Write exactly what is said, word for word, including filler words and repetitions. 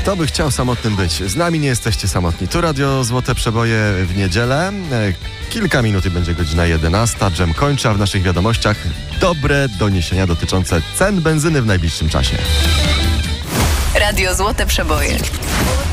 Kto by chciał samotnym być? Z nami nie jesteście samotni. Tu Radio Złote Przeboje w niedzielę. Kilka minut i będzie godzina jedenasta. Dżem kończy, a w naszych wiadomościach dobre doniesienia dotyczące cen benzyny w najbliższym czasie. Radio Złote Przeboje.